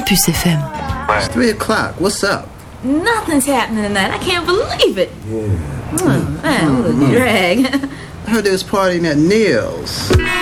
Campus FM. It's 3 o'clock. What's up? Nothing's happening tonight. I can't believe it. Yeah. Oh, man, what a drag. I heard they was partying at Neil's.